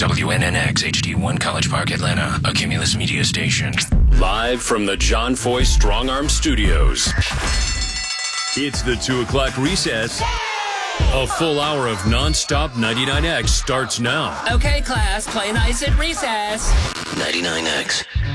WNNX HD1 College Park, Atlanta, a Cumulus Media station. Live from the John Foy Strong Arm Studios. It's the 2 o'clock recess. A full hour of non-stop 99X starts now. Okay, class, play nice at recess. 99X.